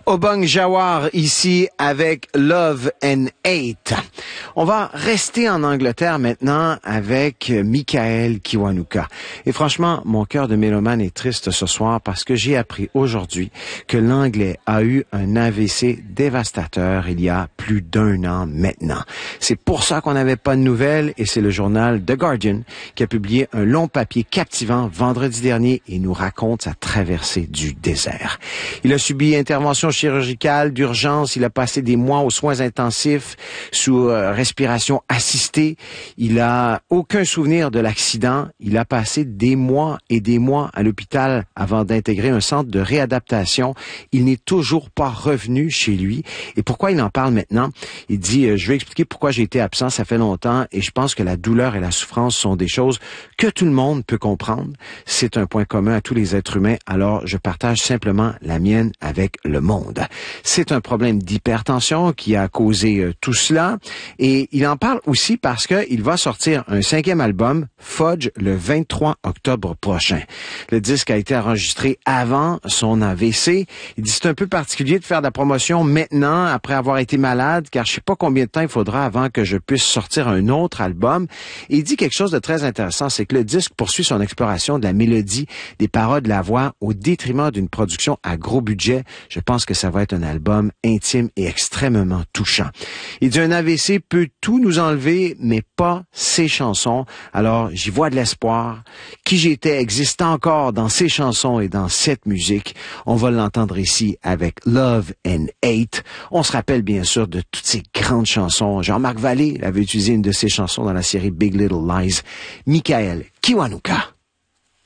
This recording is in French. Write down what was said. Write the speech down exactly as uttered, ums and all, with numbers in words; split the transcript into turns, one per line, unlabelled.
Obong Jawar ici avec Love and Hate. On va rester en Angleterre maintenant avec Michael Kiwanuka. Et franchement, mon cœur de mélomane est triste ce soir parce que j'ai appris aujourd'hui que l'Anglais a eu un A V C dévastateur il y a plus d'un an maintenant. C'est pour ça qu'on n'avait pas de nouvelles et c'est le journal The Guardian qui a publié un long papier captivant vendredi dernier et nous raconte sa traversée du désert. Il a subi intervention chirurgicale d'urgence, il a passé des mois aux soins intensifs sous euh, respiration assistée. Il a aucun souvenir de l'accident. Il a passé des mois et des mois à l'hôpital avant d'intégrer un centre de réadaptation. Il n'est toujours pas revenu chez lui. Et pourquoi il en parle maintenant? Il dit, euh, je vais expliquer pourquoi j'ai été absent, ça fait longtemps et je pense que la douleur et la souffrance sont des choses que tout le monde peut comprendre. C'est un point commun à tous les êtres humains, alors je partage simplement la mienne avec le monde. C'est un problème d'hypertension qui a causé euh, tout cela et il en parle aussi parce qu'il va sortir un cinquième album, Fudge, le vingt-trois octobre prochain. Le disque a été enregistré avant son A V C. Il dit c'est un peu particulier de faire de la promotion maintenant après avoir été malade car je sais pas combien de temps il faudra avant que je puisse sortir un autre album. Et il dit quelque chose de très intéressant, c'est que le disque poursuit son exploration de la mélodie, des paroles, de la voix au détriment d'une production à gros budget. Je pense que ça va être un album intime et extrêmement touchant. Il dit un A V C peut tout nous enlever, mais pas ses chansons. Alors, j'y vois de l'espoir. Qui j'étais existe encore dans ces chansons et dans cette musique. On va l'entendre ici avec Love and Hate. On se rappelle bien sûr de toutes ces grandes chansons. Jean-Marc Vallée avait utilisé une de ses chansons dans la série Big Little Lies. Michael Kiwanuka.